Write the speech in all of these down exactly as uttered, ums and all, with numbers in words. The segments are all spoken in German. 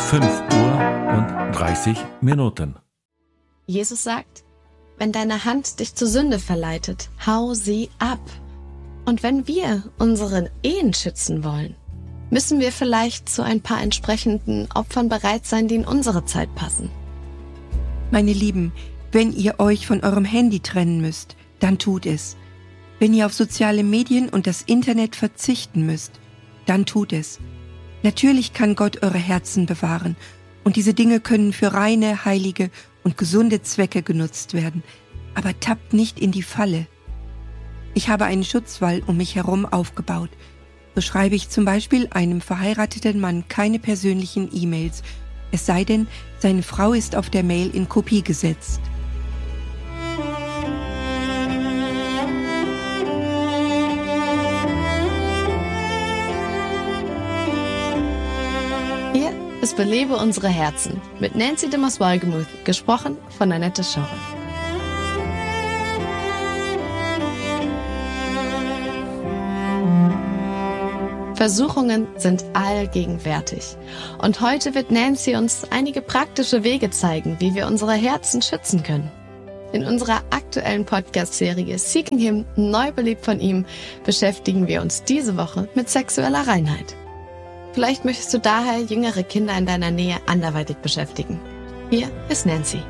fünf Uhr und dreißig Minuten. Jesus sagt, wenn deine Hand dich zur Sünde verleitet, hau sie ab. Und wenn wir unsere Ehen schützen wollen, müssen wir vielleicht zu ein paar entsprechenden Opfern bereit sein, die in unsere Zeit passen. Meine Lieben, wenn ihr euch von eurem Handy trennen müsst, dann tut es. Wenn ihr auf soziale Medien und das Internet verzichten müsst, dann tut es. Natürlich kann Gott eure Herzen bewahren und diese Dinge können für reine, heilige und gesunde Zwecke genutzt werden, aber tappt nicht in die Falle. Ich habe einen Schutzwall um mich herum aufgebaut. So schreibe ich zum Beispiel einem verheirateten Mann keine persönlichen E-Mails, es sei denn, seine Frau ist auf der Mail in Kopie gesetzt. Hier ist Belebe unsere Herzen mit Nancy de Mos-Wolgemuth, gesprochen von Annette Schorre. Versuchungen sind allgegenwärtig. Und heute wird Nancy uns einige praktische Wege zeigen, wie wir unsere Herzen schützen können. In unserer aktuellen Podcast-Serie Seeking Him, neu beliebt von ihm, beschäftigen wir uns diese Woche mit sexueller Reinheit. Vielleicht möchtest du daher jüngere Kinder in deiner Nähe anderweitig beschäftigen. Hier ist Nancy.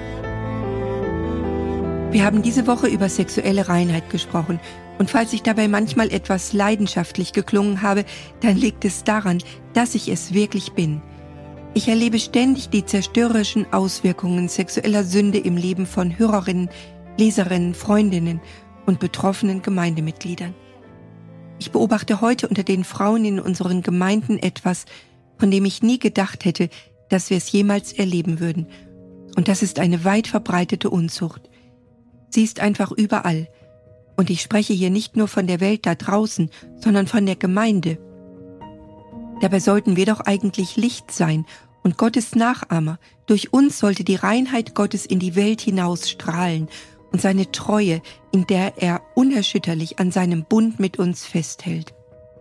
Wir haben diese Woche über sexuelle Reinheit gesprochen. Und falls ich dabei manchmal etwas leidenschaftlich geklungen habe, dann liegt es daran, dass ich es wirklich bin. Ich erlebe ständig die zerstörerischen Auswirkungen sexueller Sünde im Leben von Hörerinnen, Leserinnen, Freundinnen und betroffenen Gemeindemitgliedern. Ich beobachte heute unter den Frauen in unseren Gemeinden etwas, von dem ich nie gedacht hätte, dass wir es jemals erleben würden. Und das ist eine weit verbreitete Unzucht. Sie ist einfach überall. Und ich spreche hier nicht nur von der Welt da draußen, sondern von der Gemeinde. Dabei sollten wir doch eigentlich Licht sein und Gottes Nachahmer. Durch uns sollte die Reinheit Gottes in die Welt hinaus strahlen und seine Treue, in der er unerschütterlich an seinem Bund mit uns festhält.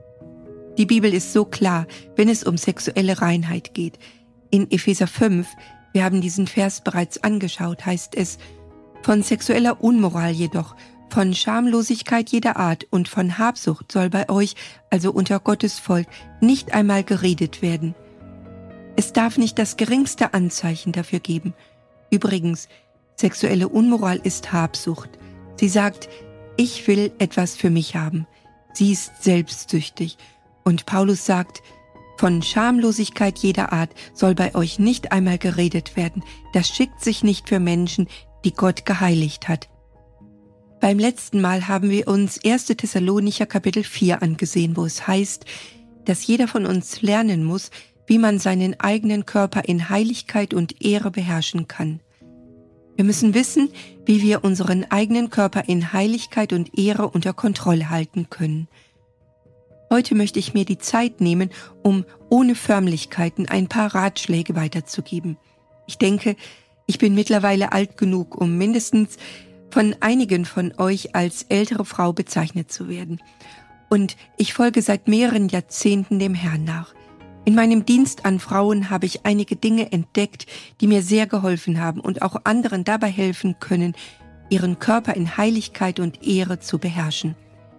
Die Bibel ist so klar, wenn es um sexuelle Reinheit geht. In Epheser fünf, wir haben diesen Vers bereits angeschaut, heißt es, von sexueller Unmoral jedoch, von Schamlosigkeit jeder Art und von Habsucht soll bei euch, also unter Gottes Volk, nicht einmal geredet werden. Es darf nicht das geringste Anzeichen dafür geben. Übrigens, sexuelle Unmoral ist Habsucht. Sie sagt, ich will etwas für mich haben. Sie ist selbstsüchtig. Und Paulus sagt, von Schamlosigkeit jeder Art soll bei euch nicht einmal geredet werden. Das schickt sich nicht für Menschen, die Gott geheiligt hat. Beim letzten Mal haben wir uns erster Thessalonicher Kapitel vier angesehen, wo es heißt, dass jeder von uns lernen muss, wie man seinen eigenen Körper in Heiligkeit und Ehre beherrschen kann. Wir müssen wissen, wie wir unseren eigenen Körper in Heiligkeit und Ehre unter Kontrolle halten können. Heute möchte ich mir die Zeit nehmen, um ohne Förmlichkeiten ein paar Ratschläge weiterzugeben. Ich denke, ich bin mittlerweile alt genug, um mindestens von einigen von euch als ältere Frau bezeichnet zu werden. Und ich folge seit mehreren Jahrzehnten dem Herrn nach. In meinem Dienst an Frauen habe ich einige Dinge entdeckt, die mir sehr geholfen haben und auch anderen dabei helfen können, ihren Körper in Heiligkeit und Ehre zu beherrschen.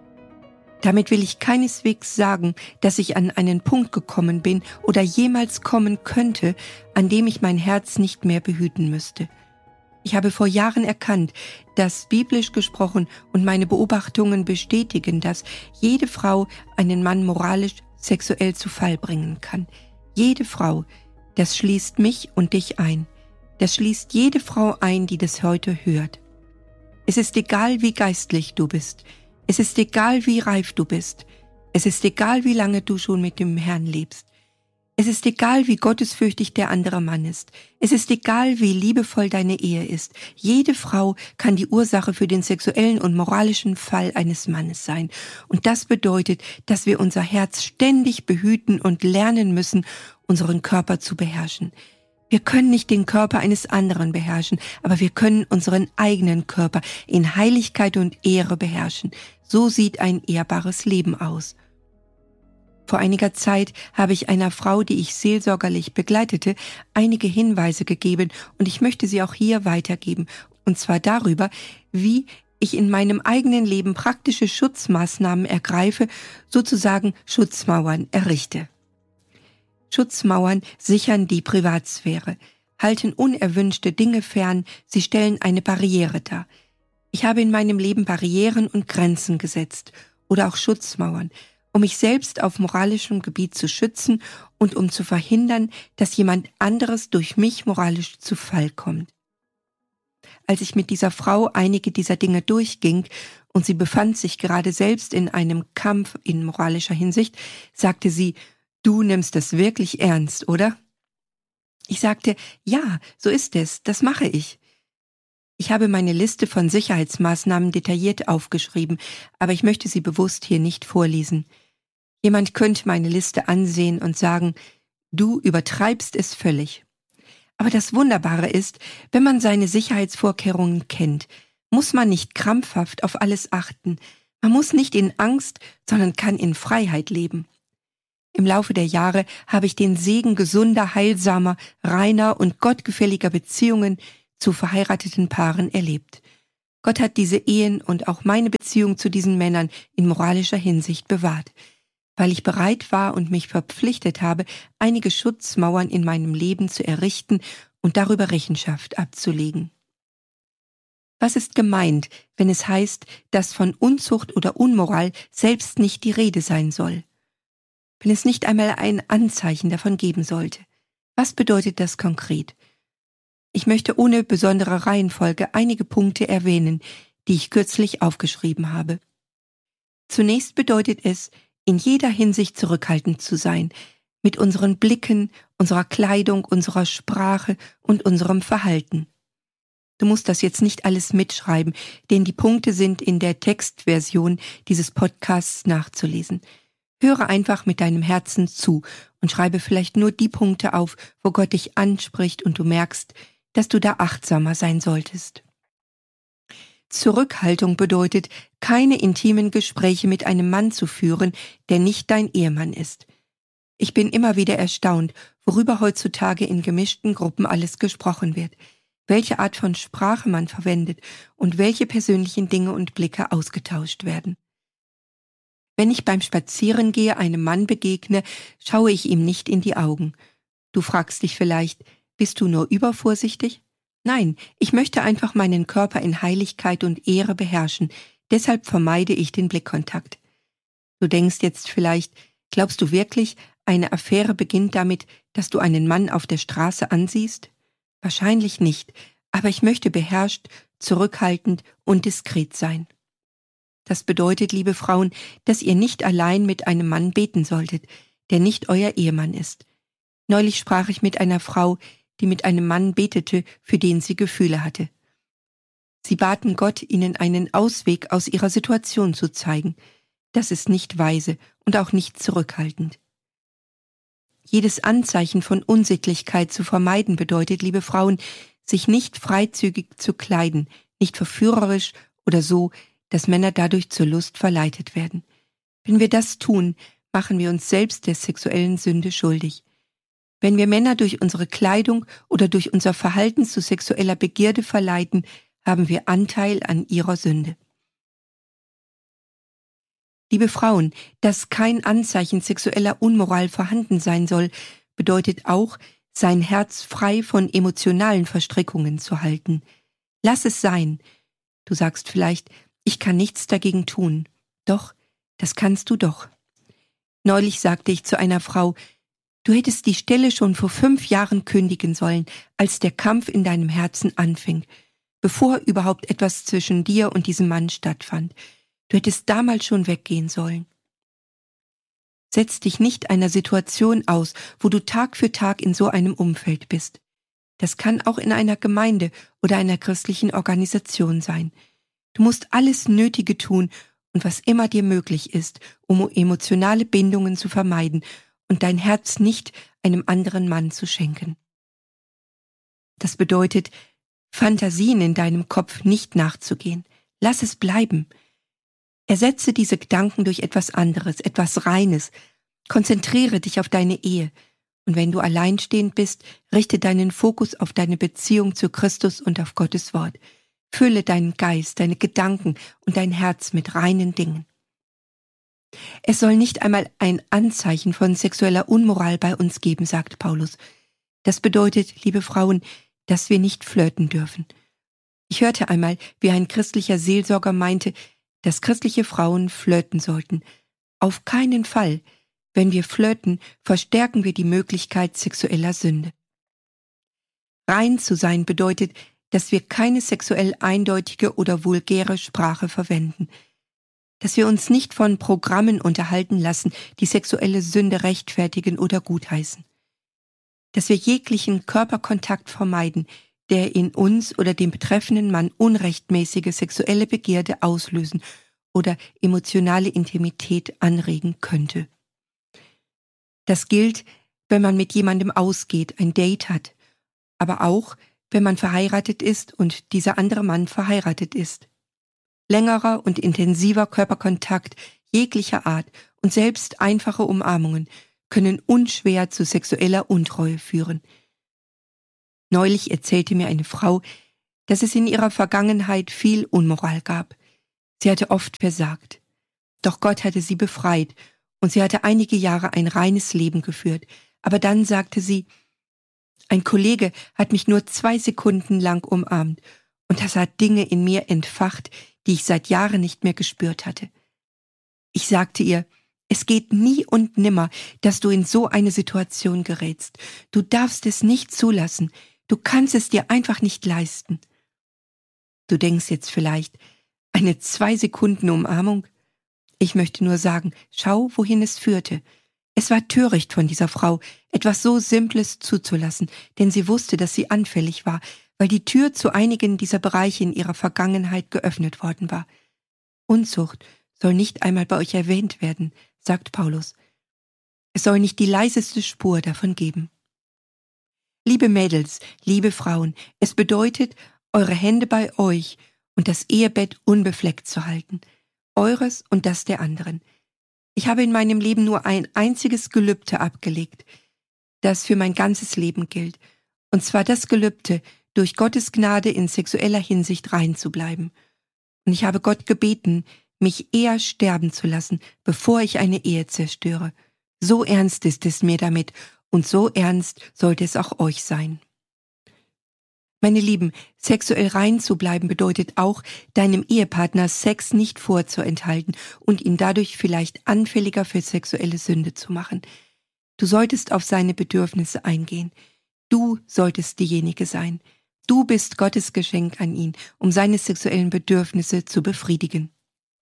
Damit will ich keineswegs sagen, dass ich an einen Punkt gekommen bin oder jemals kommen könnte, an dem ich mein Herz nicht mehr behüten müsste. Ich habe vor Jahren erkannt, dass biblisch gesprochen und meine Beobachtungen bestätigen, dass jede Frau einen Mann moralisch, sexuell zu Fall bringen kann. Jede Frau, das schließt mich und dich ein. Das schließt jede Frau ein, die das heute hört. Es ist egal, wie geistlich du bist. Es ist egal, wie reif du bist. Es ist egal, wie lange du schon mit dem Herrn lebst. Es ist egal, wie gottesfürchtig der andere Mann ist. Es ist egal, wie liebevoll deine Ehe ist. Jede Frau kann die Ursache für den sexuellen und moralischen Fall eines Mannes sein. Und das bedeutet, dass wir unser Herz ständig behüten und lernen müssen, unseren Körper zu beherrschen. Wir können nicht den Körper eines anderen beherrschen, aber wir können unseren eigenen Körper in Heiligkeit und Ehre beherrschen. So sieht ein ehrbares Leben aus. Vor einiger Zeit habe ich einer Frau, die ich seelsorgerlich begleitete, einige Hinweise gegeben und ich möchte sie auch hier weitergeben. Und zwar darüber, wie ich in meinem eigenen Leben praktische Schutzmaßnahmen ergreife, sozusagen Schutzmauern errichte. Schutzmauern sichern die Privatsphäre, halten unerwünschte Dinge fern, sie stellen eine Barriere dar. Ich habe in meinem Leben Barrieren und Grenzen gesetzt oder auch Schutzmauern, um mich selbst auf moralischem Gebiet zu schützen und um zu verhindern, dass jemand anderes durch mich moralisch zu Fall kommt. Als ich mit dieser Frau einige dieser Dinge durchging und sie befand sich gerade selbst in einem Kampf in moralischer Hinsicht, sagte sie, du nimmst das wirklich ernst, oder? Ich sagte, ja, so ist es, das mache ich. Ich habe meine Liste von Sicherheitsmaßnahmen detailliert aufgeschrieben, aber ich möchte sie bewusst hier nicht vorlesen. Jemand könnte meine Liste ansehen und sagen, du übertreibst es völlig. Aber das Wunderbare ist, wenn man seine Sicherheitsvorkehrungen kennt, muss man nicht krampfhaft auf alles achten. Man muss nicht in Angst, sondern kann in Freiheit leben. Im Laufe der Jahre habe ich den Segen gesunder, heilsamer, reiner und gottgefälliger Beziehungen zu verheirateten Paaren erlebt. Gott hat diese Ehen und auch meine Beziehung zu diesen Männern in moralischer Hinsicht bewahrt, weil ich bereit war und mich verpflichtet habe, einige Schutzmauern in meinem Leben zu errichten und darüber Rechenschaft abzulegen. Was ist gemeint, wenn es heißt, dass von Unzucht oder Unmoral selbst nicht die Rede sein soll? Wenn es nicht einmal ein Anzeichen davon geben sollte? Was bedeutet das konkret? Ich möchte ohne besondere Reihenfolge einige Punkte erwähnen, die ich kürzlich aufgeschrieben habe. Zunächst bedeutet es, in jeder Hinsicht zurückhaltend zu sein, mit unseren Blicken, unserer Kleidung, unserer Sprache und unserem Verhalten. Du musst das jetzt nicht alles mitschreiben, denn die Punkte sind in der Textversion dieses Podcasts nachzulesen. Höre einfach mit deinem Herzen zu und schreibe vielleicht nur die Punkte auf, wo Gott dich anspricht und du merkst, dass du da achtsamer sein solltest. Zurückhaltung bedeutet, keine intimen Gespräche mit einem Mann zu führen, der nicht dein Ehemann ist. Ich bin immer wieder erstaunt, worüber heutzutage in gemischten Gruppen alles gesprochen wird, welche Art von Sprache man verwendet und welche persönlichen Dinge und Blicke ausgetauscht werden. Wenn ich beim Spazierengehe einem Mann begegne, schaue ich ihm nicht in die Augen. Du fragst dich vielleicht, bist du nur übervorsichtig? Nein, ich möchte einfach meinen Körper in Heiligkeit und Ehre beherrschen, deshalb vermeide ich den Blickkontakt. Du denkst jetzt vielleicht, glaubst du wirklich, eine Affäre beginnt damit, dass du einen Mann auf der Straße ansiehst? Wahrscheinlich nicht, aber ich möchte beherrscht, zurückhaltend und diskret sein. Das bedeutet, liebe Frauen, dass ihr nicht allein mit einem Mann beten solltet, der nicht euer Ehemann ist. Neulich sprach ich mit einer Frau, die mit einem Mann betete, für den sie Gefühle hatte. Sie baten Gott, ihnen einen Ausweg aus ihrer Situation zu zeigen. Das ist nicht weise und auch nicht zurückhaltend. Jedes Anzeichen von Unsittlichkeit zu vermeiden bedeutet, liebe Frauen, sich nicht freizügig zu kleiden, nicht verführerisch oder so, dass Männer dadurch zur Lust verleitet werden. Wenn wir das tun, machen wir uns selbst der sexuellen Sünde schuldig. Wenn wir Männer durch unsere Kleidung oder durch unser Verhalten zu sexueller Begierde verleiten, haben wir Anteil an ihrer Sünde. Liebe Frauen, dass kein Anzeichen sexueller Unmoral vorhanden sein soll, bedeutet auch, sein Herz frei von emotionalen Verstrickungen zu halten. Lass es sein. Du sagst vielleicht, ich kann nichts dagegen tun. Doch, das kannst du doch. Neulich sagte ich zu einer Frau, du hättest die Stelle schon vor fünf Jahren kündigen sollen, als der Kampf in deinem Herzen anfing, bevor überhaupt etwas zwischen dir und diesem Mann stattfand. Du hättest damals schon weggehen sollen. Setz dich nicht einer Situation aus, wo du Tag für Tag in so einem Umfeld bist. Das kann auch in einer Gemeinde oder einer christlichen Organisation sein. Du musst alles Nötige tun und was immer dir möglich ist, um emotionale Bindungen zu vermeiden und dein Herz nicht einem anderen Mann zu schenken. Das bedeutet, Fantasien in deinem Kopf nicht nachzugehen. Lass es bleiben. Ersetze diese Gedanken durch etwas anderes, etwas Reines. Konzentriere dich auf deine Ehe. Und wenn du alleinstehend bist, richte deinen Fokus auf deine Beziehung zu Christus und auf Gottes Wort. Fülle deinen Geist, deine Gedanken und dein Herz mit reinen Dingen. Es soll nicht einmal ein Anzeichen von sexueller Unmoral bei uns geben, sagt Paulus. Das bedeutet, liebe Frauen, dass wir nicht flirten dürfen. Ich hörte einmal, wie ein christlicher Seelsorger meinte, dass christliche Frauen flirten sollten. Auf keinen Fall. Wenn wir flirten, verstärken wir die Möglichkeit sexueller Sünde. Rein zu sein bedeutet, dass wir keine sexuell eindeutige oder vulgäre Sprache verwenden, dass wir uns nicht von Programmen unterhalten lassen, die sexuelle Sünde rechtfertigen oder gutheißen, dass wir jeglichen Körperkontakt vermeiden, der in uns oder dem betreffenden Mann unrechtmäßige sexuelle Begierde auslösen oder emotionale Intimität anregen könnte. Das gilt, wenn man mit jemandem ausgeht, ein Date hat, aber auch, wenn man verheiratet ist und dieser andere Mann verheiratet ist. Längerer und intensiver Körperkontakt jeglicher Art und selbst einfache Umarmungen können unschwer zu sexueller Untreue führen. Neulich erzählte mir eine Frau, dass es in ihrer Vergangenheit viel Unmoral gab. Sie hatte oft versagt. Doch Gott hatte sie befreit und sie hatte einige Jahre ein reines Leben geführt. Aber dann sagte sie, ein Kollege hat mich nur zwei Sekunden lang umarmt und das hat Dinge in mir entfacht, die ich seit Jahren nicht mehr gespürt hatte. Ich sagte ihr, es geht nie und nimmer, dass du in so eine Situation gerätst. Du darfst es nicht zulassen. Du kannst es dir einfach nicht leisten. Du denkst jetzt vielleicht, eine zwei Sekunden Umarmung? Ich möchte nur sagen, schau, wohin es führte. Es war töricht von dieser Frau, etwas so Simples zuzulassen, denn sie wusste, dass sie anfällig war, weil die Tür zu einigen dieser Bereiche in ihrer Vergangenheit geöffnet worden war. Unzucht soll nicht einmal bei euch erwähnt werden, sagt Paulus. Es soll nicht die leiseste Spur davon geben. Liebe Mädels, liebe Frauen, es bedeutet, eure Hände bei euch und das Ehebett unbefleckt zu halten, eures und das der anderen. Ich habe in meinem Leben nur ein einziges Gelübde abgelegt, das für mein ganzes Leben gilt, und zwar das Gelübde, durch Gottes Gnade in sexueller Hinsicht rein zu bleiben. Und ich habe Gott gebeten, mich eher sterben zu lassen, bevor ich eine Ehe zerstöre. So ernst ist es mir damit, und so ernst sollte es auch euch sein. Meine Lieben, sexuell rein zu bleiben bedeutet auch, deinem Ehepartner Sex nicht vorzuenthalten und ihn dadurch vielleicht anfälliger für sexuelle Sünde zu machen. Du solltest auf seine Bedürfnisse eingehen. Du solltest diejenige sein. Du bist Gottes Geschenk an ihn, um seine sexuellen Bedürfnisse zu befriedigen.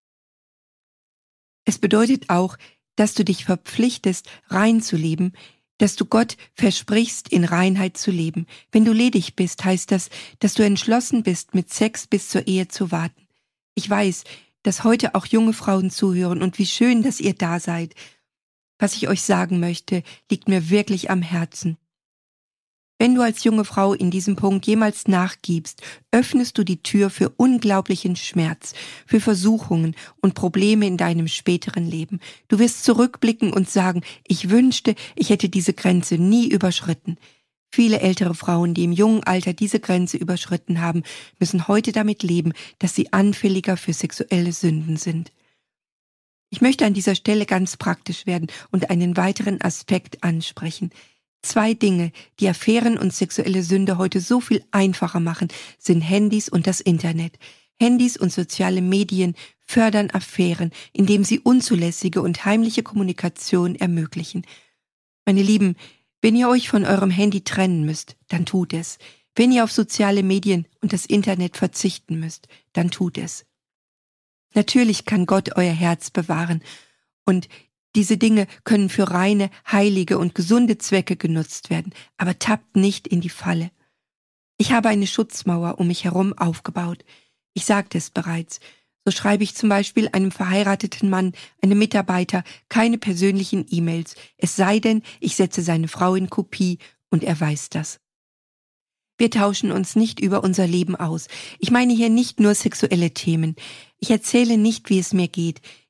Es bedeutet auch, dass du dich verpflichtest, rein zu leben, dass du Gott versprichst, in Reinheit zu leben. Wenn du ledig bist, heißt das, dass du entschlossen bist, mit Sex bis zur Ehe zu warten. Ich weiß, dass heute auch junge Frauen zuhören und wie schön, dass ihr da seid. Was ich euch sagen möchte, liegt mir wirklich am Herzen. Wenn du als junge Frau in diesem Punkt jemals nachgibst, öffnest du die Tür für unglaublichen Schmerz, für Versuchungen und Probleme in deinem späteren Leben. Du wirst zurückblicken und sagen, ich wünschte, ich hätte diese Grenze nie überschritten. Viele ältere Frauen, die im jungen Alter diese Grenze überschritten haben, müssen heute damit leben, dass sie anfälliger für sexuelle Sünden sind. Ich möchte an dieser Stelle ganz praktisch werden und einen weiteren Aspekt ansprechen. Zwei Dinge, die Affären und sexuelle Sünde heute so viel einfacher machen, sind Handys und das Internet. Handys und soziale Medien fördern Affären, indem sie unzulässige und heimliche Kommunikation ermöglichen. Meine Lieben, wenn ihr euch von eurem Handy trennen müsst, dann tut es. Wenn ihr auf soziale Medien und das Internet verzichten müsst, dann tut es. Natürlich kann Gott euer Herz bewahren und diese Dinge können für reine, heilige und gesunde Zwecke genutzt werden, aber tappt nicht in die Falle. Ich habe eine Schutzmauer um mich herum aufgebaut. Ich sagte es bereits. So schreibe ich zum Beispiel einem verheirateten Mann, einem Mitarbeiter, keine persönlichen E-Mails, es sei denn, ich setze seine Frau in Kopie und er weiß das. Wir tauschen uns nicht über unser Leben aus. Ich meine hier nicht nur sexuelle Themen. Ich erzähle nicht, wie es mir geht.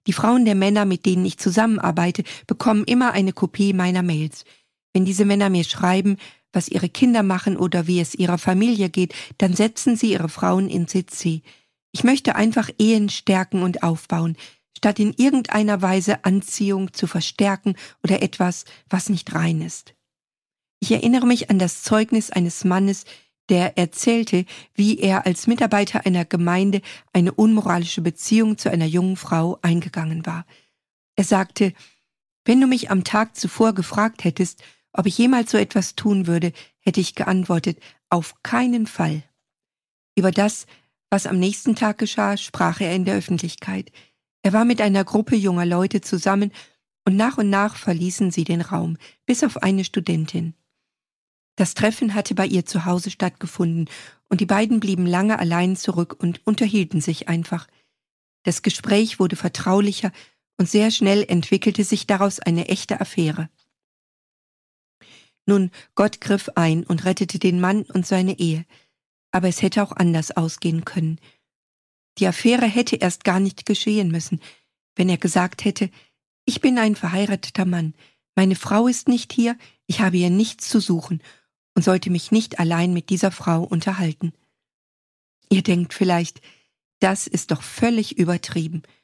Die Frauen der Männer, mit denen ich zusammenarbeite, bekommen immer eine Kopie meiner Mails. Wenn diese Männer mir schreiben, was ihre Kinder machen oder wie es ihrer Familie geht, dann setzen sie ihre Frauen in C C. Ich möchte einfach Ehen stärken und aufbauen, statt in irgendeiner Weise Anziehung zu verstärken oder etwas, was nicht rein ist. Ich erinnere mich an das Zeugnis eines Mannes, der erzählte, wie er als Mitarbeiter einer Gemeinde eine unmoralische Beziehung zu einer jungen Frau eingegangen war. Er sagte, wenn du mich am Tag zuvor gefragt hättest, ob ich jemals so etwas tun würde, hätte ich geantwortet, auf keinen Fall. Über das, was am nächsten Tag geschah, sprach er in der Öffentlichkeit. Er war mit einer Gruppe junger Leute zusammen und nach und nach verließen sie den Raum, bis auf eine Studentin. Das Treffen hatte bei ihr zu Hause stattgefunden und die beiden blieben lange allein zurück und unterhielten sich einfach. Das Gespräch wurde vertraulicher und sehr schnell entwickelte sich daraus eine echte Affäre. Nun, Gott griff ein und rettete den Mann und seine Ehe, aber es hätte auch anders ausgehen können. Die Affäre hätte erst gar nicht geschehen müssen, wenn er gesagt hätte, ich bin ein verheirateter Mann, meine Frau ist nicht hier, ich habe hier nichts zu suchen und sollte mich nicht allein mit dieser Frau unterhalten. Ihr denkt vielleicht, das ist doch völlig übertrieben.